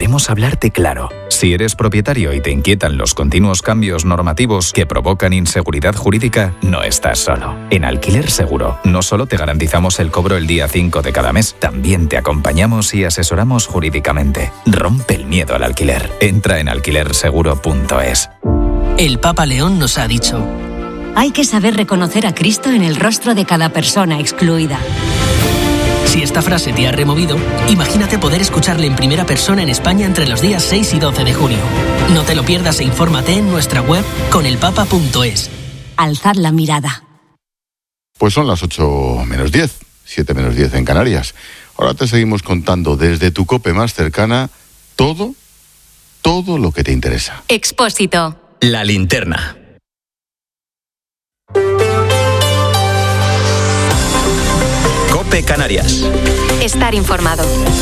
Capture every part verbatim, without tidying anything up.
queremos hablarte claro. Si eres propietario y te inquietan los continuos cambios normativos que provocan inseguridad jurídica, no estás solo. En Alquiler Seguro, no solo te garantizamos el cobro el día cinco de cada mes, también te acompañamos y asesoramos jurídicamente. Rompe el miedo al alquiler. Entra en alquiler seguro punto es. El Papa León nos ha dicho: hay que saber reconocer a Cristo en el rostro de cada persona excluida. Si esta frase te ha removido, imagínate poder escucharle en primera persona en España entre los días seis y doce de junio. No te lo pierdas e infórmate en nuestra web con el papa punto es. Alzad la mirada. Pues son las ocho menos diez, siete menos diez en Canarias. Ahora te seguimos contando desde tu COPE más cercana todo, todo lo que te interesa. Expósito. La linterna. COPE Canarias. Estar informado.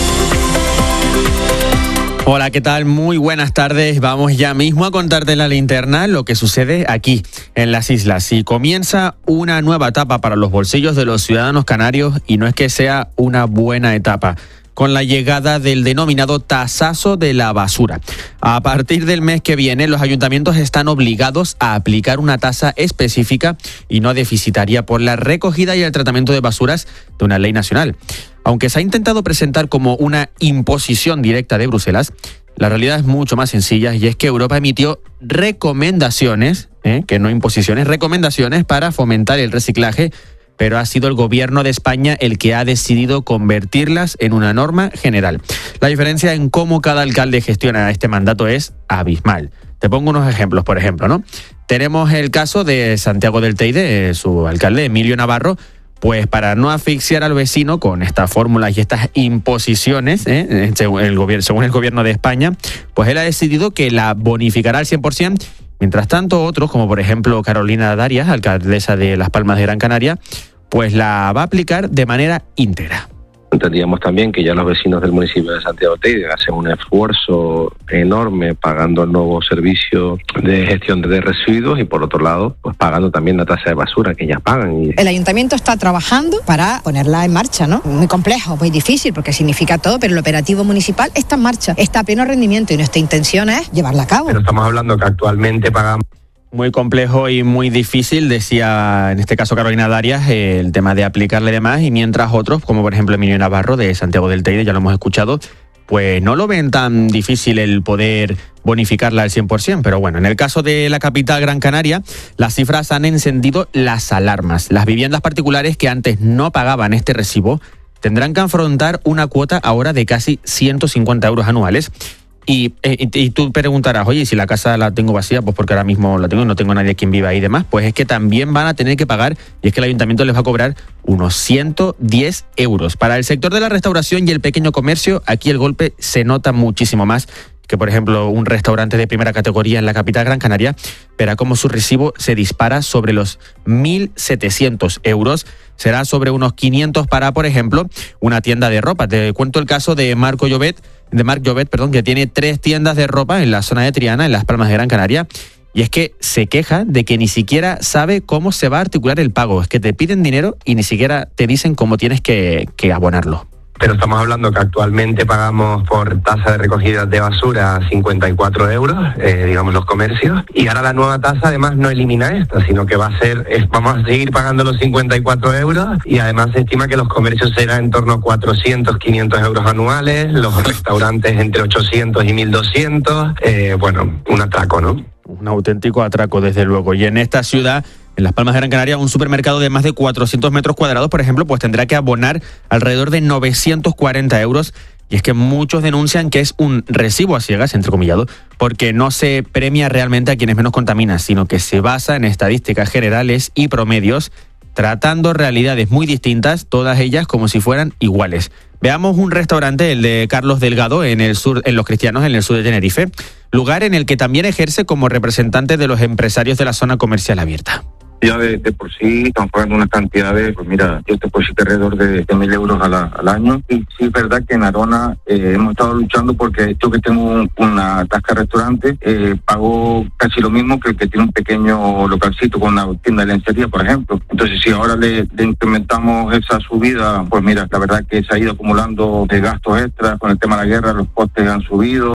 Hola, ¿qué tal? Muy buenas tardes. Vamos ya mismo a contarte en la linterna lo que sucede aquí, en las islas. Y comienza una nueva etapa para los bolsillos de los ciudadanos canarios, y no es que sea una buena etapa, con la llegada del denominado tasazo de la basura. A partir del mes que viene, los ayuntamientos están obligados a aplicar una tasa específica y no deficitaria por la recogida y el tratamiento de basuras de una ley nacional. Aunque se ha intentado presentar como una imposición directa de Bruselas, la realidad es mucho más sencilla, y es que Europa emitió recomendaciones, ¿eh? que no imposiciones, recomendaciones para fomentar el reciclaje, pero ha sido el gobierno de España el que ha decidido convertirlas en una norma general. La diferencia en cómo cada alcalde gestiona este mandato es abismal. Te pongo unos ejemplos, por ejemplo, ¿no? Tenemos el caso de Santiago del Teide, su alcalde Emilio Navarro, pues para no asfixiar al vecino con estas fórmulas y estas imposiciones, ¿eh? según, el gobierno, según el gobierno de España, pues él ha decidido que la bonificará al cien por ciento. Mientras tanto, otros, como por ejemplo Carolina Darias, alcaldesa de Las Palmas de Gran Canaria, pues la va a aplicar de manera íntegra. Entendíamos también que ya los vecinos del municipio de Santiago del Teide hacen un esfuerzo enorme pagando el nuevo servicio de gestión de residuos y, por otro lado, pues pagando también la tasa de basura que ya pagan. Y... el ayuntamiento está trabajando para ponerla en marcha, ¿no? Muy complejo, muy difícil, porque significa todo, pero el operativo municipal está en marcha, está a pleno rendimiento, y nuestra intención es llevarla a cabo. Pero estamos hablando que actualmente pagamos... Muy complejo y muy difícil, decía en este caso Carolina Darias, eh, el tema de aplicarle demás, y mientras otros, como por ejemplo Emilio Navarro de Santiago del Teide, ya lo hemos escuchado, pues no lo ven tan difícil el poder bonificarla al cien por ciento. Pero bueno, en el caso de la capital Gran Canaria, las cifras han encendido las alarmas. Las viviendas particulares que antes no pagaban este recibo tendrán que afrontar una cuota ahora de casi ciento cincuenta euros anuales. Y, y, y tú preguntarás, oye, si la casa la tengo vacía, pues porque ahora mismo la tengo y no tengo nadie quien viva ahí y demás. Pues es que también van a tener que pagar, y es que el ayuntamiento les va a cobrar unos ciento diez euros. Para el sector de la restauración y el pequeño comercio, aquí el golpe se nota muchísimo más que, por ejemplo, un restaurante de primera categoría en la capital Gran Canaria. Verá cómo su recibo se dispara sobre los mil setecientos euros. Será sobre unos quinientos para, por ejemplo, una tienda de ropa. Te cuento el caso de Marco Llobet, de Marc Llobet, perdón, que tiene tres tiendas de ropa en la zona de Triana, en Las Palmas de Gran Canaria, y es que se queja de que ni siquiera sabe cómo se va a articular el pago. Es que te piden dinero y ni siquiera te dicen cómo tienes que, que abonarlo. Pero estamos hablando que actualmente pagamos por tasa de recogida de basura cincuenta y cuatro euros, eh, digamos los comercios, y ahora la nueva tasa además no elimina esta, sino que va a ser, es, vamos a seguir pagando los cincuenta y cuatro euros, y además se estima que los comercios serán en torno a cuatrocientos, quinientos euros anuales, los restaurantes entre ochocientos y mil doscientos, eh, bueno, un atraco, ¿no? Un auténtico atraco, desde luego. Y en esta ciudad, en Las Palmas de Gran Canaria, un supermercado de más de cuatrocientos metros cuadrados, por ejemplo, pues tendrá que abonar alrededor de novecientos cuarenta euros. Y es que muchos denuncian que es un recibo a ciegas, entrecomillado, porque no se premia realmente a quienes menos contaminan, sino que se basa en estadísticas generales y promedios, tratando realidades muy distintas, todas ellas como si fueran iguales. Veamos un restaurante, el de Carlos Delgado, en el sur, en Los Cristianos, en el sur de Tenerife, lugar en el que también ejerce como representante de los empresarios de la zona comercial abierta. Ya de, de por sí estamos pagando unas cantidades, pues mira, yo te puedo decir alrededor de, de mil euros a la, al año. Y sí es verdad que en Arona eh, hemos estado luchando porque yo que tengo un, una tasca de restaurante, eh, pago casi lo mismo que el que tiene un pequeño localcito con una tienda de lencería, por ejemplo. Entonces, si ahora le, le incrementamos esa subida, pues mira, la verdad que se ha ido acumulando de gastos extras con el tema de la guerra, los costes han subido.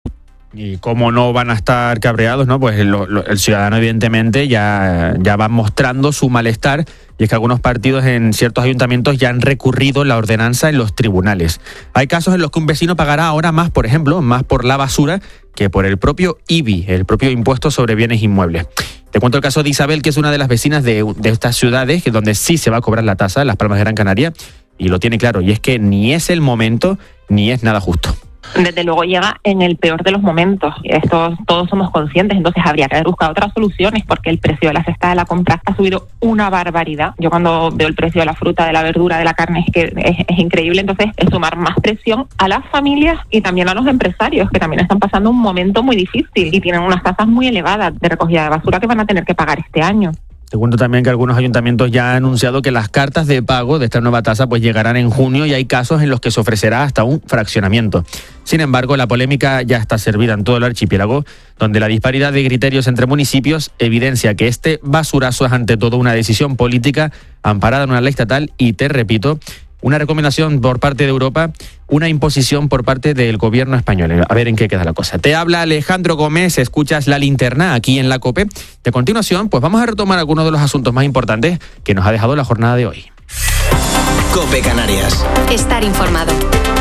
Y cómo no van a estar cabreados, ¿no? Pues lo, lo, el ciudadano evidentemente ya, ya va mostrando su malestar, y es que algunos partidos en ciertos ayuntamientos ya han recurrido la ordenanza en los tribunales. Hay casos en los que un vecino pagará ahora más, por ejemplo, más por la basura que por el propio I B I, el propio impuesto sobre bienes inmuebles. Te cuento el caso de Isabel, que es una de las vecinas de, de estas ciudades, que donde sí se va a cobrar la tasa, Las Palmas de Gran Canaria, y lo tiene claro, y es que ni es el momento ni es nada justo. Desde luego llega en el peor de los momentos. Esto todos somos conscientes, entonces habría que haber buscado otras soluciones, porque el precio de la cesta de la compra ha subido una barbaridad. Yo cuando veo el precio de la fruta, de la verdura, de la carne, es que es, es increíble. Entonces es sumar más presión a las familias y también a los empresarios, que también están pasando un momento muy difícil y tienen unas tasas muy elevadas de recogida de basura que van a tener que pagar este año. Te cuento también que algunos ayuntamientos ya han anunciado que las cartas de pago de esta nueva tasa pues llegarán en junio, y hay casos en los que se ofrecerá hasta un fraccionamiento. Sin embargo, la polémica ya está servida en todo el archipiélago, donde la disparidad de criterios entre municipios evidencia que este basurazo es ante todo una decisión política amparada en una ley estatal y, te repito, una recomendación por parte de Europa, una imposición por parte del gobierno español. A ver en qué queda la cosa. Te habla Alejandro Gómez, escuchas La Linterna aquí en la COPE. De continuación, pues vamos a retomar algunos de los asuntos más importantes que nos ha dejado la jornada de hoy. COPE Canarias. Estar informado.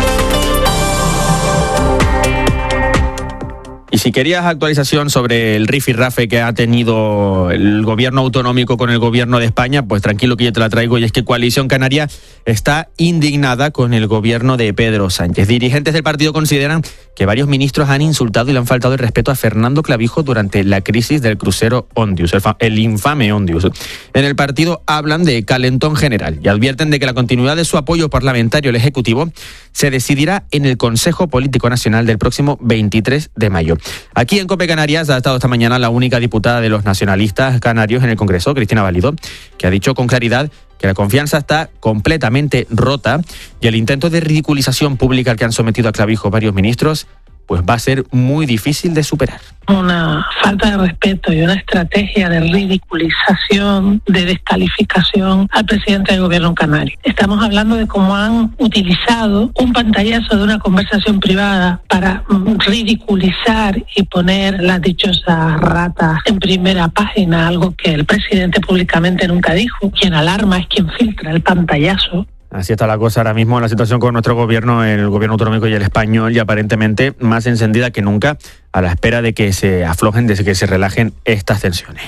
Y si querías actualización sobre el rifirrafe que ha tenido el gobierno autonómico con el gobierno de España, pues tranquilo que yo te la traigo, y es que Coalición Canaria está indignada con el gobierno de Pedro Sánchez. Dirigentes del partido consideran que varios ministros han insultado y le han faltado el respeto a Fernando Clavijo durante la crisis del crucero Ondius, el, fa- el infame Ondius. En el partido hablan de calentón general y advierten de que la continuidad de su apoyo parlamentario al Ejecutivo se decidirá en el Consejo Político Nacional del próximo veintitrés de mayo. Aquí en COPE Canarias ha estado esta mañana la única diputada de los nacionalistas canarios en el Congreso, Cristina Valido, que ha dicho con claridad que la confianza está completamente rota, y el intento de ridiculización pública al que han sometido a Clavijo varios ministros pues va a ser muy difícil de superar. Una falta de respeto y una estrategia de ridiculización, de descalificación al presidente del gobierno canario. Estamos hablando de cómo han utilizado un pantallazo de una conversación privada para ridiculizar y poner las dichosas ratas en primera página, algo que el presidente públicamente nunca dijo. Quien alarma es quien filtra el pantallazo. Así está la cosa ahora mismo, la situación con nuestro gobierno, el gobierno autonómico y el español, y aparentemente más encendida que nunca, a la espera de que se aflojen, de que se relajen estas tensiones.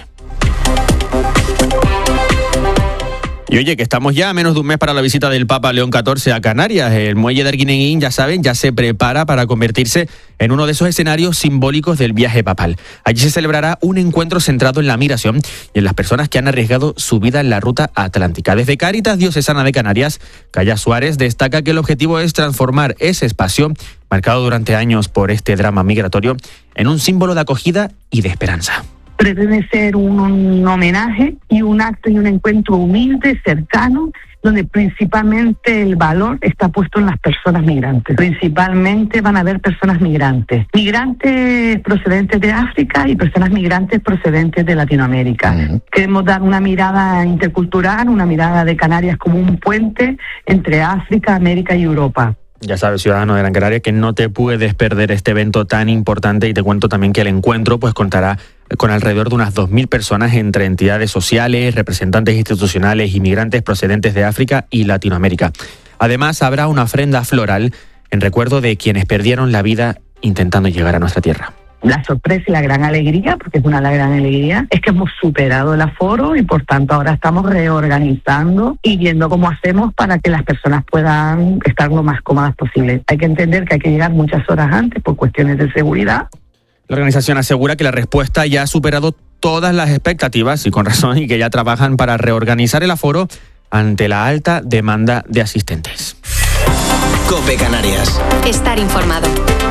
Y oye, que estamos ya a menos de un mes para la visita del Papa León catorce a Canarias. El muelle de Arguineguín, ya saben, ya se prepara para convertirse en uno de esos escenarios simbólicos del viaje papal. Allí se celebrará un encuentro centrado en la migración y en las personas que han arriesgado su vida en la ruta atlántica. Desde Cáritas Diocesana de Canarias, Calla Suárez destaca que el objetivo es transformar ese espacio, marcado durante años por este drama migratorio, en un símbolo de acogida y de esperanza. Pretende ser un, un homenaje y un acto y un encuentro humilde, cercano, donde principalmente el valor está puesto en las personas migrantes. Principalmente van a haber personas migrantes. Migrantes procedentes de África y personas migrantes procedentes de Latinoamérica. Uh-huh. Queremos dar una mirada intercultural, una mirada de Canarias como un puente entre África, América y Europa. Ya sabes, ciudadano de Gran Canaria, que no te puedes perder este evento tan importante, y te cuento también que el encuentro pues contará con alrededor de unas dos mil personas entre entidades sociales, representantes institucionales, inmigrantes procedentes de África y Latinoamérica. Además, habrá una ofrenda floral en recuerdo de quienes perdieron la vida intentando llegar a nuestra tierra. La sorpresa y la gran alegría, porque es una la gran alegría, es que hemos superado el aforo y por tanto ahora estamos reorganizando y viendo cómo hacemos para que las personas puedan estar lo más cómodas posible. Hay que entender que hay que llegar muchas horas antes por cuestiones de seguridad. La organización asegura que la respuesta ya ha superado todas las expectativas, y con razón, y que ya trabajan para reorganizar el aforo ante la alta demanda de asistentes. COPE Canarias. Estar informado.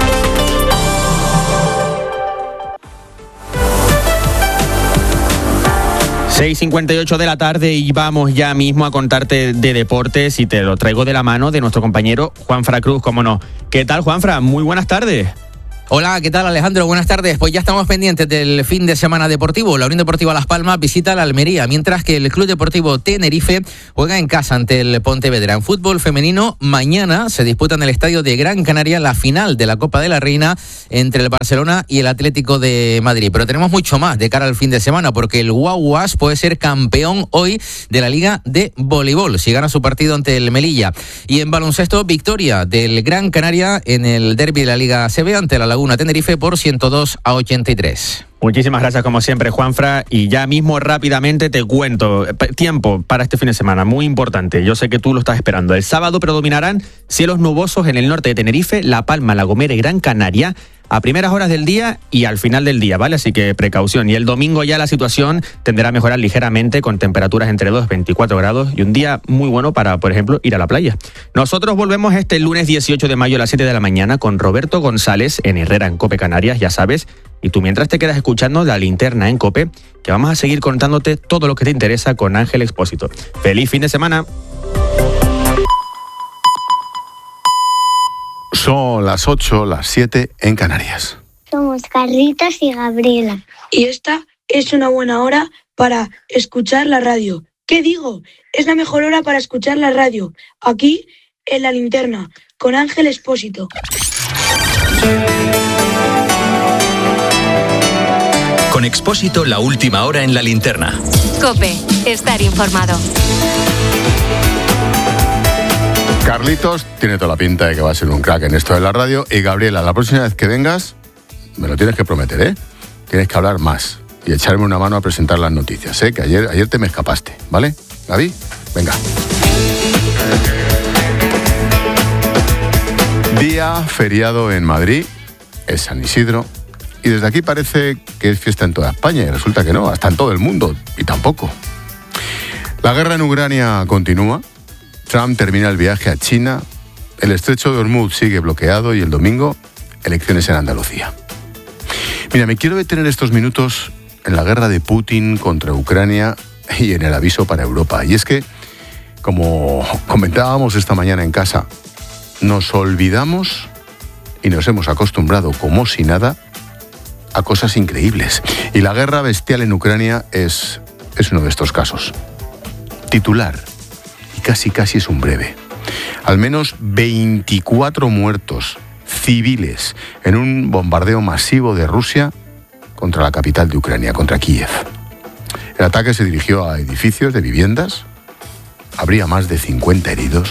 seis cincuenta y ocho de la tarde y vamos ya mismo a contarte de deportes, y te lo traigo de la mano de nuestro compañero Juanfra Cruz, cómo no. ¿Qué tal, Juanfra? Muy buenas tardes. Hola, ¿qué tal, Alejandro? Buenas tardes. Pues ya estamos pendientes del fin de semana deportivo. La Unión Deportiva Las Palmas visita la Almería, mientras que el Club Deportivo Tenerife juega en casa ante el Pontevedra. En fútbol femenino, mañana se disputa en el estadio de Gran Canaria la final de la Copa de la Reina entre el Barcelona y el Atlético de Madrid. Pero tenemos mucho más de cara al fin de semana, porque el Guaguas puede ser campeón hoy de la Liga de Voleibol si gana su partido ante el Melilla. Y en baloncesto, victoria del Gran Canaria en el derbi de la Liga A C B ante la Laguna Tenerife por ciento dos a ochenta y tres. Muchísimas gracias como siempre, Juanfra, y ya mismo rápidamente te cuento, tiempo para este fin de semana, muy importante, yo sé que tú lo estás esperando. El sábado predominarán cielos nubosos en el norte de Tenerife, La Palma, La Gomera y Gran Canaria, a primeras horas del día y al final del día, ¿vale? Así que precaución. Y el domingo ya la situación tenderá a mejorar ligeramente con temperaturas entre dos y veinticuatro grados y un día muy bueno para, por ejemplo, ir a la playa. Nosotros volvemos este lunes dieciocho de mayo a las siete de la mañana con Roberto González en Herrera en COPE Canarias, ya sabes. Y tú mientras te quedas escuchando La Linterna en COPE, que vamos a seguir contándote todo lo que te interesa con Ángel Expósito. ¡Feliz fin de semana! Son las ocho, las siete en Canarias. Somos Carlitos y Gabriela. Y esta es una buena hora para escuchar la radio. ¿Qué digo? Es la mejor hora para escuchar la radio. Aquí, en La Linterna, con Ángel Expósito. Con Expósito, la última hora en La Linterna. COPE, estar informado. Carlitos tiene toda la pinta de que va a ser un crack en esto de la radio. Y Gabriela, la próxima vez que vengas, me lo tienes que prometer, ¿eh? Tienes que hablar más y echarme una mano a presentar las noticias, ¿eh? Que ayer, ayer te me escapaste, ¿vale? Gaby, venga. Día feriado en Madrid, es San Isidro, y desde aquí parece que es fiesta en toda España, y resulta que no, hasta en todo el mundo, y tampoco. La guerra en Ucrania continúa. Trump termina el viaje a China, el estrecho de Hormuz sigue bloqueado y el domingo, elecciones en Andalucía. Mira, me quiero detener estos minutos en la guerra de Putin contra Ucrania y en el aviso para Europa. Y es que, como comentábamos esta mañana en casa, nos olvidamos y nos hemos acostumbrado como si nada a cosas increíbles. Y la guerra bestial en Ucrania es, es uno de estos casos. Titular. Casi, casi es un breve. Al menos veinticuatro muertos civiles en un bombardeo masivo de Rusia contra la capital de Ucrania, contra Kiev. El ataque se dirigió a edificios de viviendas. Habría más de cincuenta heridos.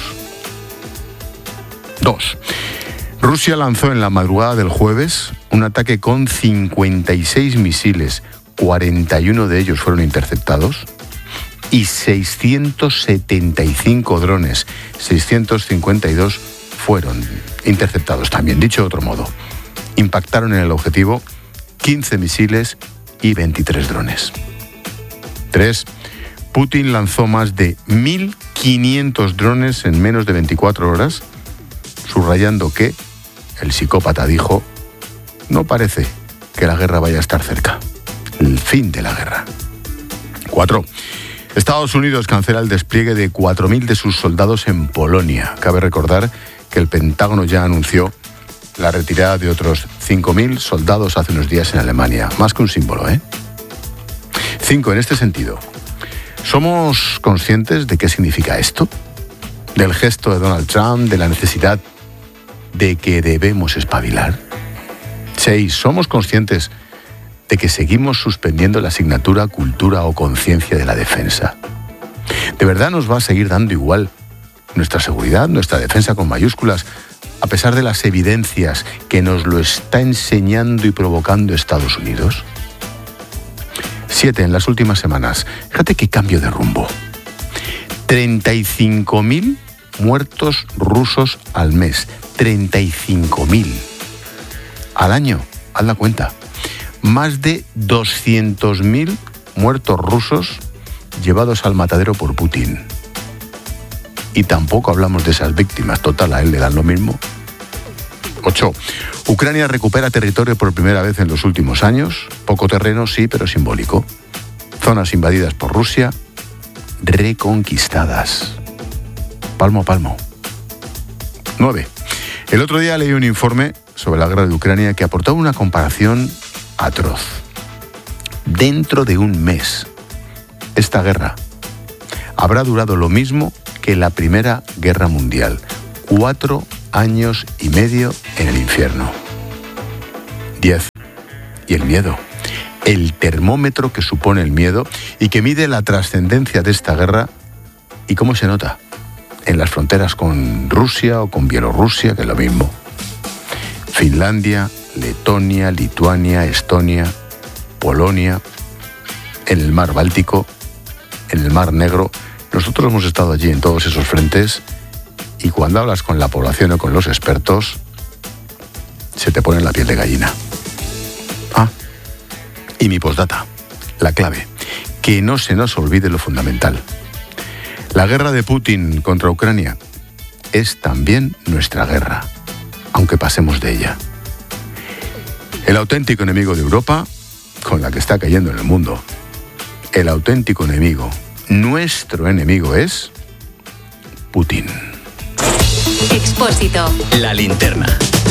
Dos. Rusia lanzó en la madrugada del jueves un ataque con cincuenta y seis misiles. cuarenta y uno de ellos fueron interceptados. Y seiscientos setenta y cinco drones, seiscientos cincuenta y dos fueron interceptados también. Dicho de otro modo, impactaron en el objetivo quince misiles y veintitrés drones. Tres. Putin lanzó más de mil quinientos drones en menos de veinticuatro horas, subrayando que, el psicópata dijo, no parece que la guerra vaya a estar cerca. El fin de la guerra. Cuatro. Estados Unidos cancela el despliegue de cuatro mil de sus soldados en Polonia. Cabe recordar que el Pentágono ya anunció la retirada de otros cinco mil soldados hace unos días en Alemania. Más que un símbolo, ¿eh? Cinco, en este sentido, ¿somos conscientes de qué significa esto? Del gesto de Donald Trump, de la necesidad de que debemos espabilar. Seis, ¿somos conscientes de que seguimos suspendiendo la asignatura Cultura o Conciencia de la Defensa? ¿De verdad nos va a seguir dando igual nuestra seguridad, nuestra defensa con mayúsculas, a pesar de las evidencias que nos lo está enseñando y provocando Estados Unidos? Siete, en las últimas semanas, fíjate qué cambio de rumbo. treinta y cinco mil muertos rusos al mes. treinta y cinco mil. Al año, haz la cuenta. Más de doscientos mil muertos rusos llevados al matadero por Putin. Y tampoco hablamos de esas víctimas. Total, a él le dan lo mismo. Ocho. Ucrania recupera territorio por primera vez en los últimos años. Poco terreno, sí, pero simbólico. Zonas invadidas por Rusia, reconquistadas. Palmo a palmo. Nueve. El otro día leí un informe sobre la guerra de Ucrania que aportaba una comparación atroz. Dentro de un mes, esta guerra habrá durado lo mismo que la Primera Guerra Mundial. Cuatro años y medio en el infierno. Diez. Y el miedo. El termómetro que supone el miedo y que mide la trascendencia de esta guerra y cómo se nota en las fronteras con Rusia o con Bielorrusia, que es lo mismo. Finlandia, Letonia, Lituania, Estonia, Polonia, en el mar Báltico, en el mar Negro. Nosotros hemos estado allí en todos esos frentes y cuando hablas con la población o con los expertos, se te pone la piel de gallina. Ah, y mi postdata, la clave, que no se nos olvide lo fundamental. La guerra de Putin contra Ucrania es también nuestra guerra, aunque pasemos de ella. El auténtico enemigo de Europa, con la que está cayendo en el mundo, el auténtico enemigo, nuestro enemigo es Putin. Expósito. La linterna.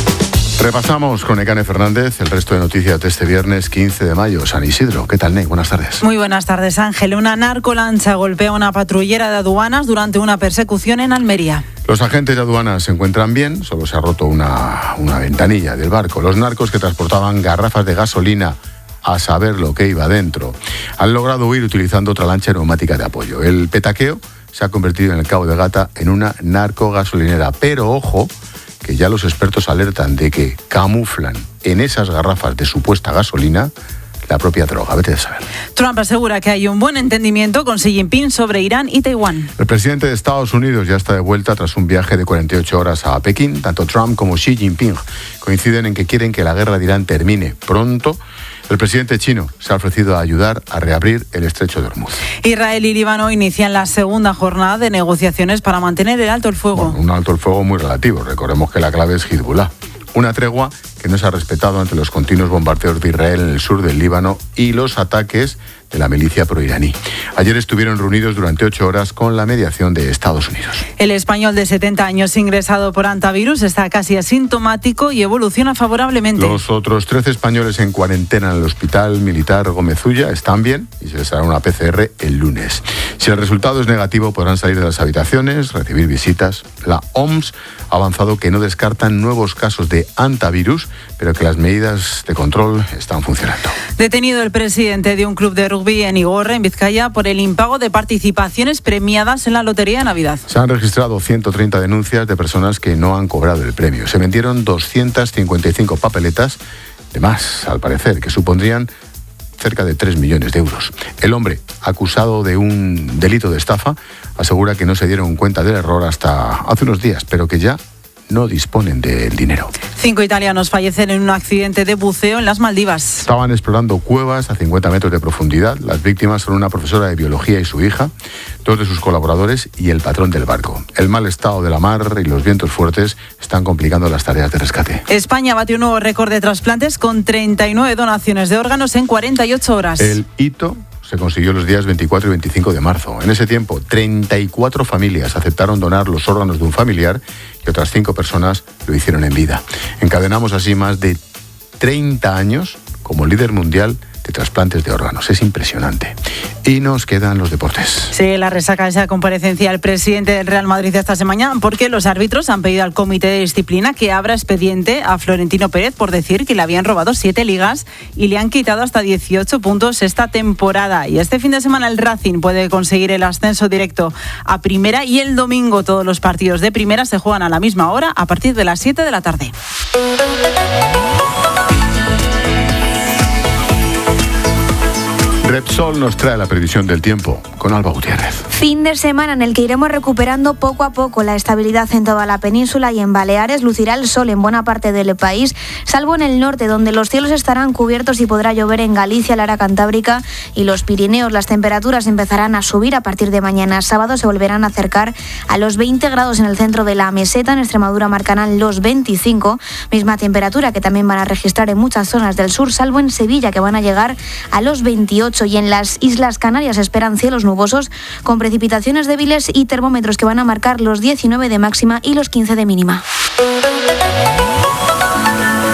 Repasamos con Nekane Fernández el resto de noticias de este viernes quince de mayo, San Isidro. ¿Qué tal, Ney? Buenas tardes. Muy buenas tardes, Ángel. Una narcolancha golpea a una patrullera de aduanas durante una persecución en Almería. Los agentes de aduanas se encuentran bien, solo se ha roto una, una ventanilla del barco. Los narcos que transportaban garrafas de gasolina, a saber lo que iba dentro, han logrado huir utilizando otra lancha neumática de apoyo. El petaqueo se ha convertido en el Cabo de Gata en una narcogasolinera, pero ojo, que ya los expertos alertan de que camuflan en esas garrafas de supuesta gasolina la propia droga. Vete a saber. Trump asegura que hay un buen entendimiento con Xi Jinping sobre Irán y Taiwán. El presidente de Estados Unidos ya está de vuelta tras un viaje de cuarenta y ocho horas a Pekín. Tanto Trump como Xi Jinping coinciden en que quieren que la guerra de Irán termine pronto. El presidente chino se ha ofrecido a ayudar a reabrir el estrecho de Hormuz. Israel y Líbano inician la segunda jornada de negociaciones para mantener el alto el fuego. Bueno, un alto el fuego muy relativo. Recordemos que la clave es Hezbollah. Una tregua que no se ha respetado ante los continuos bombardeos de Israel en el sur del Líbano y los ataques de la milicia proiraní. Ayer estuvieron reunidos durante ocho horas con la mediación de Estados Unidos. El español de setenta años ingresado por hantavirus está casi asintomático y evoluciona favorablemente. Los otros trece españoles en cuarentena en el Hospital Militar Gómez Ulla están bien y se les hará una P C R el lunes. Si el resultado es negativo, podrán salir de las habitaciones, recibir visitas. La O M S ha avanzado que no descartan nuevos casos de hantavirus, pero que las medidas de control están funcionando. Detenido el presidente de un club de rugby en Igorre, en Vizcaya, por el impago de participaciones premiadas en la Lotería de Navidad. Se han registrado ciento treinta denuncias de personas que no han cobrado el premio. Se vendieron doscientas cincuenta y cinco papeletas de más, al parecer, que supondrían cerca de tres millones de euros. El hombre, acusado de un delito de estafa, asegura que no se dieron cuenta del error hasta hace unos días, pero que ya no disponen del dinero. Cinco italianos fallecen en un accidente de buceo en las Maldivas. Estaban explorando cuevas a cincuenta metros de profundidad. Las víctimas son una profesora de biología y su hija, dos de sus colaboradores y el patrón del barco. El mal estado de la mar y los vientos fuertes están complicando las tareas de rescate. España batió un nuevo récord de trasplantes con treinta y nueve donaciones de órganos en cuarenta y ocho horas. El hito se consiguió los días veinticuatro y veinticinco de marzo. En ese tiempo, treinta y cuatro familias aceptaron donar los órganos de un familiar y otras cinco personas lo hicieron en vida. Encadenamos así más de treinta años como líder mundial de trasplantes de órganos. Es impresionante. Y nos quedan los deportes. Sí, la resaca esa comparecencia del presidente del Real Madrid esta semana porque los árbitros han pedido al comité de disciplina que abra expediente a Florentino Pérez por decir que le habían robado siete ligas y le han quitado hasta dieciocho puntos esta temporada. Y este fin de semana el Racing puede conseguir el ascenso directo a Primera y el domingo todos los partidos de Primera se juegan a la misma hora a partir de las siete de la tarde. Repsol nos trae la previsión del tiempo con Alba Gutiérrez. Fin de semana en el que iremos recuperando poco a poco la estabilidad en toda la península y en Baleares. Lucirá el sol en buena parte del país, salvo en el norte, donde los cielos estarán cubiertos y podrá llover en Galicia, la área cantábrica y los Pirineos. Las temperaturas empezarán a subir a partir de mañana sábado. Se volverán a acercar a los veinte grados en el centro de la meseta. En Extremadura marcarán los veinticinco. Misma temperatura que también van a registrar en muchas zonas del sur, salvo en Sevilla, que van a llegar a los veintiocho. Y en las Islas Canarias esperan cielos nubosos con precipitaciones débiles y termómetros que van a marcar los diecinueve de máxima y los quince de mínima.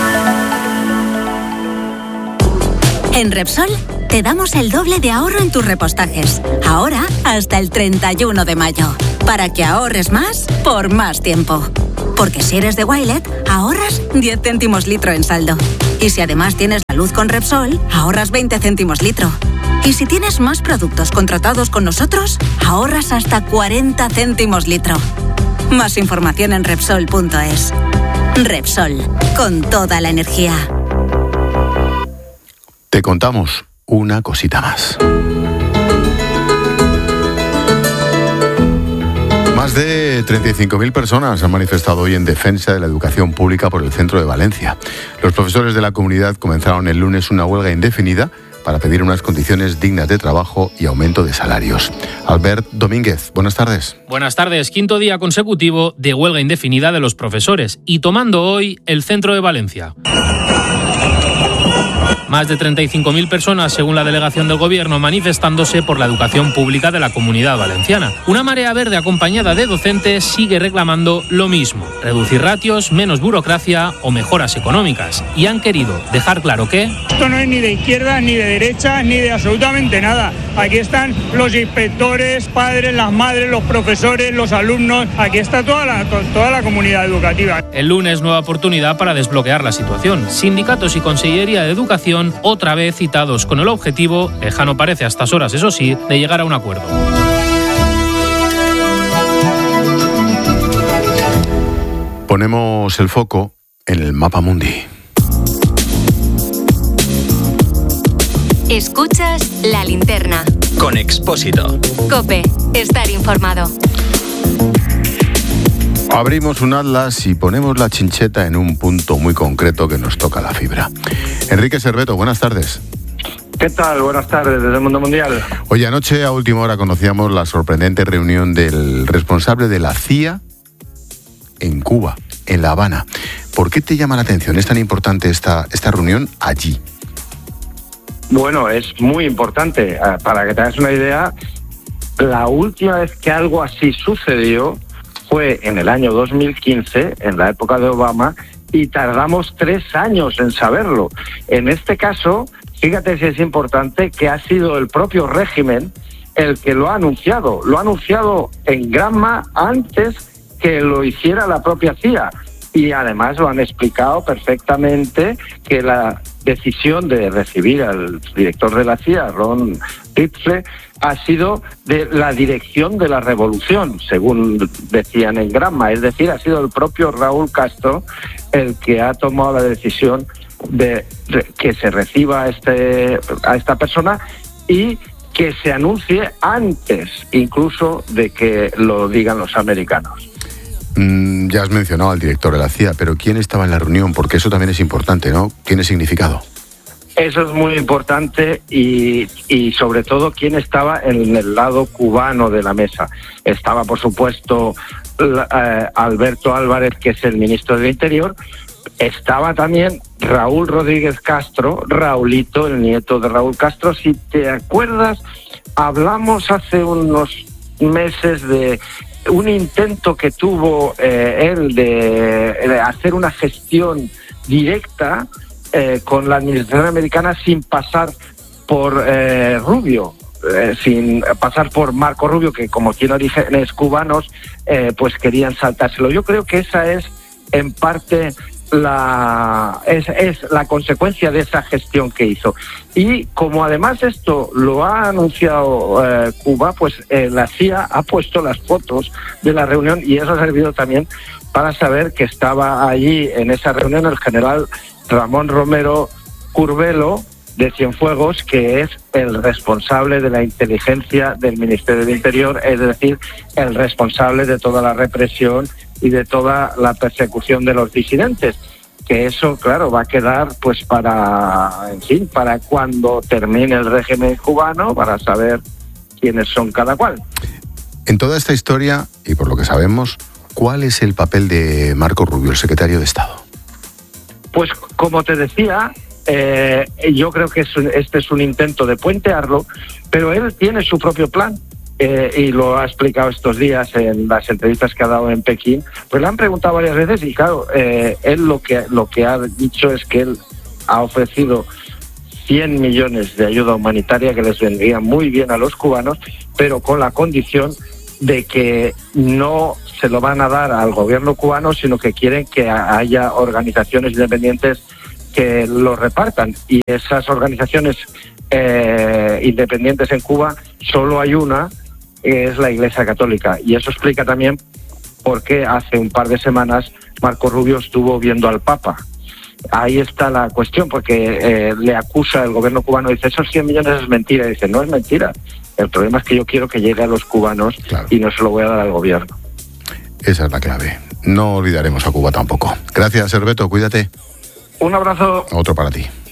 En Repsol te damos el doble de ahorro en tus repostajes. Ahora hasta el treinta y uno de mayo. Para que ahorres más por más tiempo. Porque si eres de Wilet, ahorras diez céntimos litro en saldo. Y si además tienes la luz con Repsol, ahorras veinte céntimos litro. Y si tienes más productos contratados con nosotros, ahorras hasta cuarenta céntimos litro. Más información en Repsol punto es. Repsol, con toda la energía. Te contamos una cosita más. Más de treinta y cinco mil personas han manifestado hoy en defensa de la educación pública por el centro de Valencia. Los profesores de la comunidad comenzaron el lunes una huelga indefinida para pedir unas condiciones dignas de trabajo y aumento de salarios. Albert Domínguez, buenas tardes. Buenas tardes. Quinto día consecutivo de huelga indefinida de los profesores y tomando hoy el centro de Valencia. Más de treinta y cinco mil personas, según la delegación del Gobierno, manifestándose por la educación pública de la Comunidad Valenciana. Una marea verde acompañada de docentes sigue reclamando lo mismo: reducir ratios, menos burocracia o mejoras económicas. Y han querido dejar claro que... Esto no es ni de izquierda, ni de derecha, ni de absolutamente nada. Aquí están los inspectores, padres, las madres, los profesores, los alumnos. Aquí está toda la, toda la comunidad educativa. El lunes, nueva oportunidad para desbloquear la situación. Sindicatos y Consellería de Educación otra vez citados con el objetivo, lejano parece a estas horas eso sí, de llegar a un acuerdo. Ponemos el foco en el mapa mundi. Escuchas La Linterna. Con Expósito. COPE. Estar informado. Abrimos un atlas y ponemos la chincheta en un punto muy concreto que nos toca la fibra. Enrique Serveto, buenas tardes. ¿Qué tal? Buenas tardes desde el Mundo Mundial. Oye, anoche a última hora conocíamos la sorprendente reunión del responsable de la C I A en Cuba, en La Habana. ¿Por qué te llama la atención? ¿Es tan importante esta, esta reunión allí? Bueno, es muy importante. Para que te hagas una idea, la última vez que algo así sucedió fue en el año dos mil quince, en la época de Obama, y tardamos tres años en saberlo. En este caso, fíjate si es importante, que ha sido el propio régimen el que lo ha anunciado. Lo ha anunciado en Granma antes que lo hiciera la propia C I A. Y además lo han explicado perfectamente, que la decisión de recibir al director de la C I A, Ron Ridgely, ha sido de la dirección de la revolución, según decían en Granma. Es decir, ha sido el propio Raúl Castro el que ha tomado la decisión de que se reciba a, este, a esta persona y que se anuncie antes incluso de que lo digan los americanos. Mm, ya has mencionado al director de la C I A, pero ¿quién estaba en la reunión? Porque eso también es importante, ¿no? ¿Tiene significado? Eso es muy importante y, y sobre todo quién estaba en el lado cubano de la mesa. Estaba, por supuesto, eh, Alberto Álvarez, que es el ministro del Interior. Estaba también Raúl Rodríguez Castro, Raulito, el nieto de Raúl Castro. Si te acuerdas, hablamos hace unos meses de un intento que tuvo eh, él de, de hacer una gestión directa Eh, con la administración americana sin pasar por eh, Rubio, eh, sin pasar por Marco Rubio, que como tiene orígenes cubanos, eh, pues querían saltárselo. Yo creo que esa es en parte la es, es la consecuencia de esa gestión que hizo. Y como además esto lo ha anunciado eh, Cuba, pues eh, la C I A ha puesto las fotos de la reunión y eso ha servido también para saber que estaba allí en esa reunión el general Ramón Romero Curbelo, de Cienfuegos, que es el responsable de la inteligencia del Ministerio del Interior, es decir, el responsable de toda la represión y de toda la persecución de los disidentes. Que eso, claro, va a quedar pues para, en fin, para cuando termine el régimen cubano, para saber quiénes son cada cual. En toda esta historia, y por lo que sabemos, ¿cuál es el papel de Marco Rubio, el secretario de Estado? Pues como te decía, eh, yo creo que es un, este es un intento de puentearlo, pero él tiene su propio plan eh, y lo ha explicado estos días en las entrevistas que ha dado en Pekín. Pues le han preguntado varias veces y claro, eh, él lo que lo que ha dicho es que él ha ofrecido cien millones de ayuda humanitaria que les vendría muy bien a los cubanos, pero con la condición de que no se lo van a dar al gobierno cubano, sino que quieren que haya organizaciones independientes que lo repartan. Y esas organizaciones eh, independientes en Cuba, solo hay una, que es la Iglesia Católica. Y eso explica también por qué hace un par de semanas Marco Rubio estuvo viendo al Papa. Ahí está la cuestión, porque eh, le acusa el gobierno cubano, dice, esos cien millones es mentira. Y dice, no es mentira. El problema es que yo quiero que llegue a los cubanos, claro, y no se lo voy a dar al gobierno. Esa es la clave. No olvidaremos a Cuba tampoco. Gracias, Herbeto, cuídate. Un abrazo. Otro para ti.